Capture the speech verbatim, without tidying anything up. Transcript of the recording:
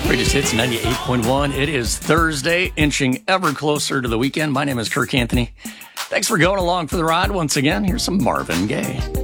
Greatest Hits ninety-eight point one. It is Thursday, inching ever closer to the weekend. My name is Kirk Anthony. Thanks for going along for the ride once again. Here's some Marvin Gaye.